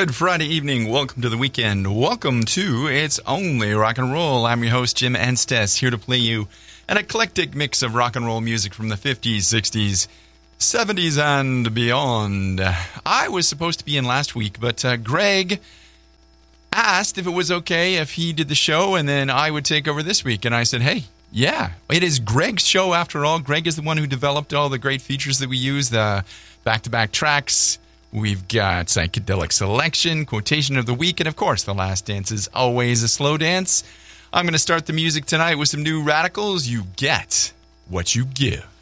Good Friday evening. Welcome to the weekend. Welcome to It's Only Rock and Roll. I'm your host, Jim Anstess, here to play you an eclectic mix of rock and roll music from the 50s, 60s, 70s, and beyond. I was supposed to be in last week, but Greg asked if it was okay if he did the show and then I would take over this week. And I said, hey, yeah, it is Greg's show after all. Greg is the one who developed all the great features that we use, the back-to-back tracks. We've got Psychedelic Selection, Quotation of the Week, and of course, The Last Dance is always a slow dance. I'm going to start the music tonight with some New Radicals. You get what you give.